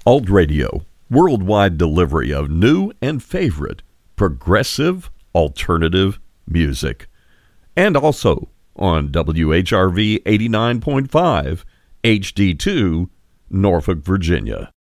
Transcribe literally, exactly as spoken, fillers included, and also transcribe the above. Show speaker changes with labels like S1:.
S1: Alt Radio, worldwide delivery of new and favorite progressive alternative music. And also on W H R V eighty-nine point five H D two, Norfolk, Virginia.